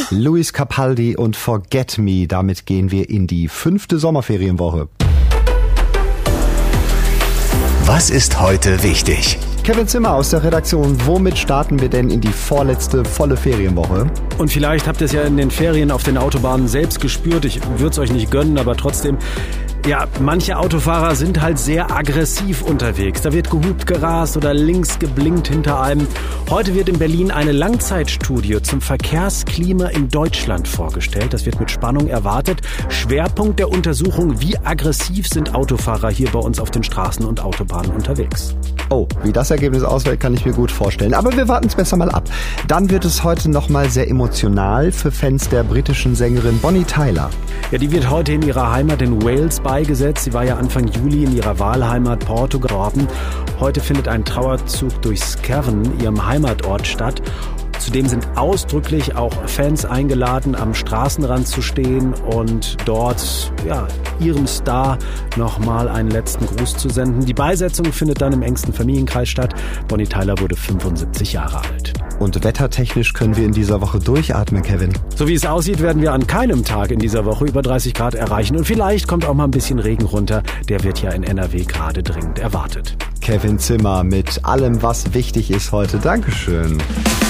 Luis Capaldi und Forget Me. Damit gehen wir in die 5. Sommerferienwoche. Was ist heute wichtig? Kevin Zimmer aus der Redaktion. Womit starten wir denn in die vorletzte volle Ferienwoche? Und vielleicht habt ihr es ja in den Ferien auf den Autobahnen selbst gespürt. Ich würde es euch nicht gönnen, aber trotzdem. Ja, manche Autofahrer sind halt sehr aggressiv unterwegs. Da wird gehupt, gerast oder links geblinkt hinter einem. Heute wird in Berlin eine Langzeitstudie zum Verkehrsklima in Deutschland vorgestellt. Das wird mit Spannung erwartet. Schwerpunkt der Untersuchung, wie aggressiv sind Autofahrer hier bei uns auf den Straßen und Autobahnen unterwegs. Oh, wie das Ergebnis ausfällt, kann ich mir gut vorstellen. Aber wir warten es besser mal ab. Dann wird es heute nochmal sehr emotional für Fans der britischen Sängerin Bonnie Tyler. Ja, die wird heute in ihrer Heimat in Wales beigesetzt. Sie war ja Anfang Juli in ihrer Wahlheimat Porto gestorben. Heute findet ein Trauerzug durch Scaven, ihrem Heimatort, statt. Zudem sind ausdrücklich auch Fans eingeladen, am Straßenrand zu stehen und dort ihrem Star nochmal einen letzten Gruß zu senden. Die Beisetzung findet dann im engsten Familienkreis statt. Bonnie Tyler wurde 75 Jahre alt. Und wettertechnisch können wir in dieser Woche durchatmen, Kevin. So wie es aussieht, werden wir an keinem Tag in dieser Woche über 30 Grad erreichen. Und vielleicht kommt auch mal ein bisschen Regen runter. Der wird ja in NRW gerade dringend erwartet. Kevin Zimmer mit allem, was wichtig ist heute. Dankeschön.